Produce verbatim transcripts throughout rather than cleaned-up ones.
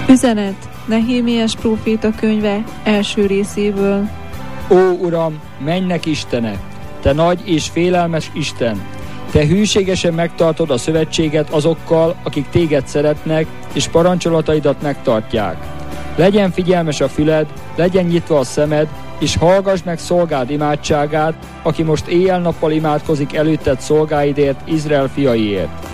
Üzenet Nehémiás próféta könyve első részéből. Ó, Uram, mennek Istene, Te nagy és félelmes Isten! Te hűségesen megtartod a szövetséget azokkal, akik Téged szeretnek, és parancsolataidat megtartják. Legyen figyelmes a füled, legyen nyitva a szemed, és hallgass meg szolgád imádságát, aki most éjjel-nappal imádkozik előtted szolgáidért, Izrael fiaiért.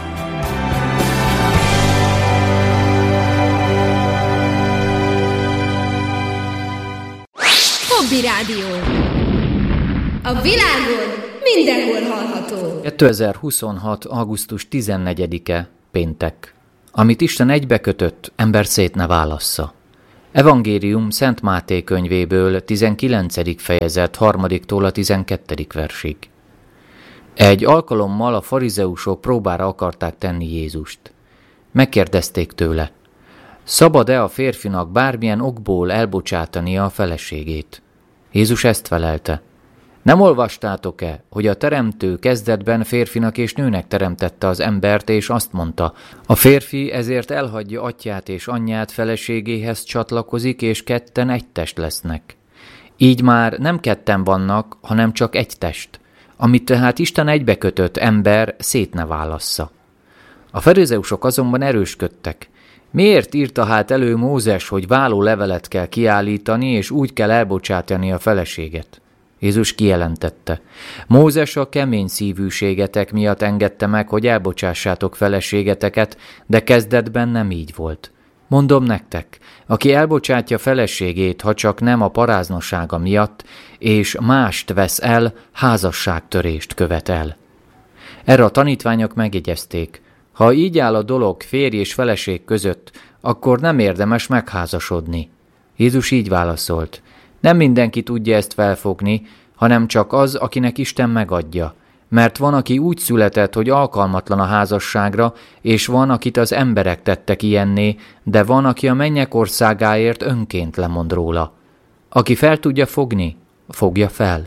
Hobby Rádió. A világon mindenhol hallható. kétezer-huszonhat. augusztus tizennegyedike, péntek. Amit Isten egybekötött, ember szét ne válassza. Evangélium Szent Máté könyvéből, tizenkilencedik fejezet, harmadiktól a tizenkettedik versig. Egy alkalommal a farizeusok próbára akarták tenni Jézust. Megkérdezték tőle, szabad-e a férfinak bármilyen okból elbocsátania a feleségét? Jézus ezt felelte. Nem olvastátok-e, hogy a teremtő kezdetben férfinak és nőnek teremtette az embert, és azt mondta, a férfi ezért elhagyja atyját és anyját, feleségéhez csatlakozik, és ketten egy test lesznek. Így már nem ketten vannak, hanem csak egy test, amit tehát Isten egybekötött, ember szét ne válassza. A farizeusok azonban erősködtek. Miért írta hát elő Mózes, hogy vállólevelet kell kiállítani, és úgy kell elbocsátani a feleséget? Jézus kijelentette. Mózes a kemény szívűségetek miatt engedte meg, hogy elbocsássátok feleségeteket, de kezdetben nem így volt. Mondom nektek, aki elbocsátja feleségét, ha csak nem a paráznossága miatt, és mást vesz el, házasságtörést követ el. Erre a tanítványok megjegyezték. Ha így áll a dolog férj és feleség között, akkor nem érdemes megházasodni. Jézus így válaszolt. Nem mindenki tudja ezt felfogni, hanem csak az, akinek Isten megadja. Mert van, aki úgy született, hogy alkalmatlan a házasságra, és van, akit az emberek tettek ilyenné, de van, aki a mennyek országáért önként lemond róla. Aki fel tudja fogni, fogja fel.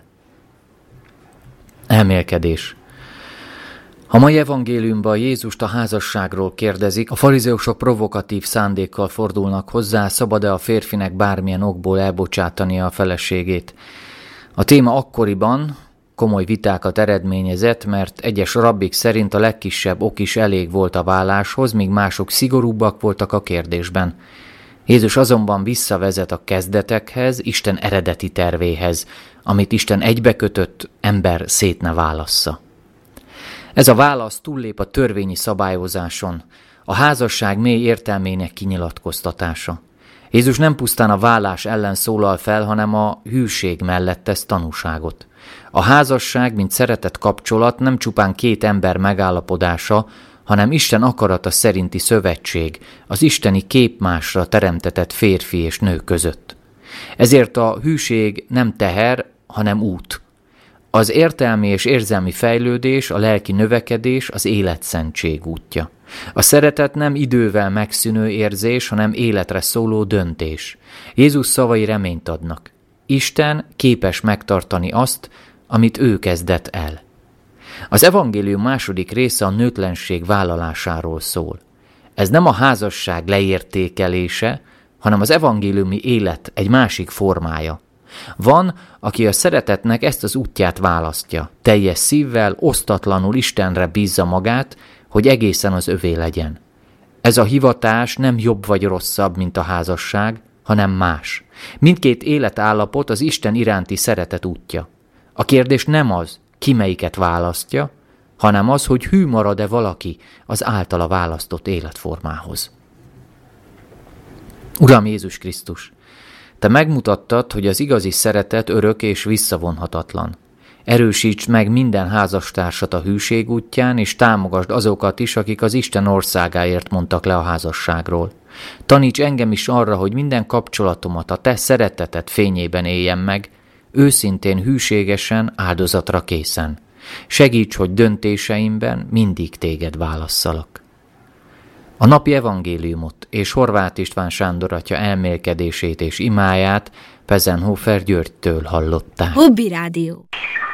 Elmélkedés. A mai evangéliumban Jézust a házasságról kérdezik, a farizeusok provokatív szándékkal fordulnak hozzá, szabad-e a férfinek bármilyen okból elbocsátania a feleségét. A téma akkoriban komoly vitákat eredményezett, mert egyes rabbik szerint a legkisebb ok is elég volt a válláshoz, míg mások szigorúbbak voltak a kérdésben. Jézus azonban visszavezet a kezdetekhez, Isten eredeti tervéhez, amit Isten egybekötött, ember szét ne válassza. Ez a válasz túllép a törvényi szabályozáson, a házasság mély értelmének kinyilatkoztatása. Jézus nem pusztán a vállás ellen szólal fel, hanem a hűség mellett tesz tanúságot. A házasság, mint szeretett kapcsolat nem csupán két ember megállapodása, hanem Isten akarata szerinti szövetség, az isteni képmásra teremtetett férfi és nő között. Ezért a hűség nem teher, hanem út. Az értelmi és érzelmi fejlődés, a lelki növekedés, az életszentség útja. A szeretet nem idővel megszűnő érzés, hanem életre szóló döntés. Jézus szavai reményt adnak. Isten képes megtartani azt, amit ő kezdett el. Az evangélium második része a nőtlenség vállalásáról szól. Ez nem a házasság leértékelése, hanem az evangéliumi élet egy másik formája. Van, aki a szeretetnek ezt az útját választja, teljes szívvel, osztatlanul Istenre bízza magát, hogy egészen az övé legyen. Ez a hivatás nem jobb vagy rosszabb, mint a házasság, hanem más. Mindkét életállapot az Isten iránti szeretet útja. A kérdés nem az, ki melyiket választja, hanem az, hogy hű marad-e valaki az általa választott életformához. Uram Jézus Krisztus, Te megmutattad, hogy az igazi szeretet örök és visszavonhatatlan. Erősítsd meg minden házastársat a hűség útján, és támogasd azokat is, akik az Isten országáért mondtak le a házasságról. Taníts engem is arra, hogy minden kapcsolatomat a Te szereteted fényében éljem meg, őszintén, hűségesen, áldozatra készen. Segíts, hogy döntéseimben mindig Téged válasszalak. A napi evangéliumot és Horváth István Sándor atya elmélkedését és imáját Pezenhofer Györgytől hallották. Hobby Rádió.